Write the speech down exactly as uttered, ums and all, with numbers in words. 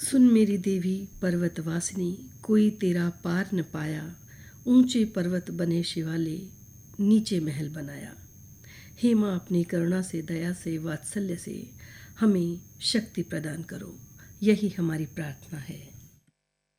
सुन मेरी देवी पर्वतवासिनी, कोई तेरा पार न पाया। ऊंचे पर्वत बने शिवालय, नीचे महल बनाया। हे माँ, अपनी करुणा से, दया से, वात्सल्य से हमें शक्ति प्रदान करो। यही हमारी प्रार्थना है।